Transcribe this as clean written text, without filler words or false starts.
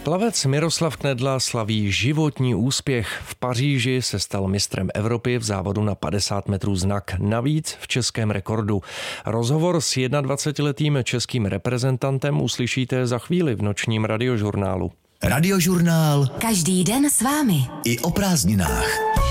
Plavec Miroslav Knedla slaví životní úspěch. V Paříži se stal mistrem Evropy v závodu na 50 metrů znak, navíc v českém rekordu. Rozhovor s 21letým českým reprezentantem uslyšíte za chvíli v nočním radiožurnálu. Radiožurnál. Každý den s vámi. I o prázdninách.